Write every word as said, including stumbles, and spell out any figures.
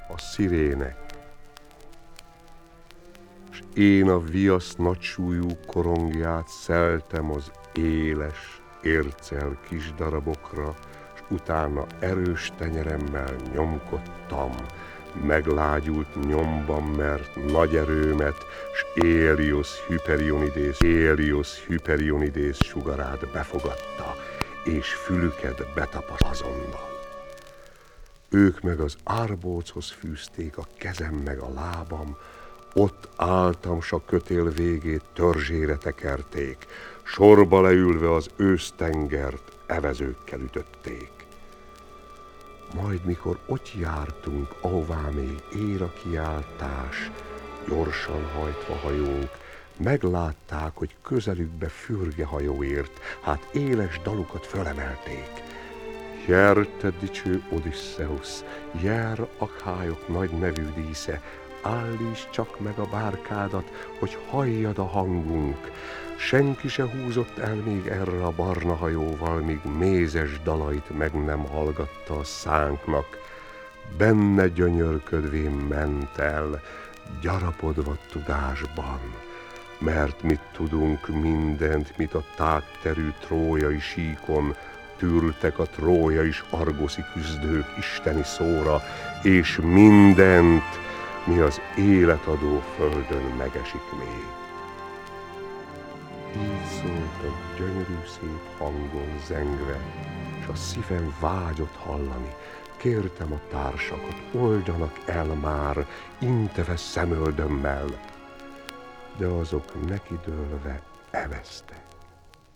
a szirének, s én a viasz nagysúlyú korongját szeltem az éles, ércel kis darabokra, s utána erős tenyeremmel nyomkodtam, meglágyult nyomban, mert nagy erőmet, s Helios Hyperionidész, Helios Hyperionidész sugarát befogadta, és fülüket betapaszt azonnal. Ők meg az árbóchoz fűzték a kezem meg a lábam, ott álltam, s a kötél végét törzsére tekerték, sorba leülve az ősztengert evezőkkel ütötték. Majd mikor ott jártunk, ahová még ér a kiáltás, gyorsan hajtva hajónk, meglátták, hogy közelükbe fürge hajó ért, hát éles dalukat fölemelték. Jár, te dicső Odüsszeusz, jár, Akhályok nagy nevű dísze, állíts csak meg a bárkádat, hogy halljad a hangunk. Senki se húzott el még erre a barna hajóval, míg mézes dalait meg nem hallgatta a szánknak. Benne gyönyörködvén ment el, gyarapodva tudásban, mert mit tudunk mindent, mit a tágterű trójai síkon tűrtek a trójai és argoszi küzdők isteni szóra, és mindent, mi az életadó földön megesik még. Így szóltak gyönyörű szép hangon zengve, s a szívem vágyott hallani. Kértem a társakat, oldjanak el már, inteve szemöldömmel, de azok nekidőlve evesztek.